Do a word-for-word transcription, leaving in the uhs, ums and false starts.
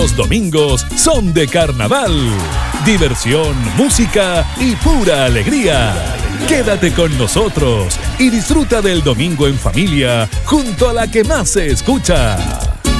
Los domingos son de carnaval. Diversión, música y pura alegría. Quédate con nosotros y disfruta del domingo en familia junto a la que más se escucha.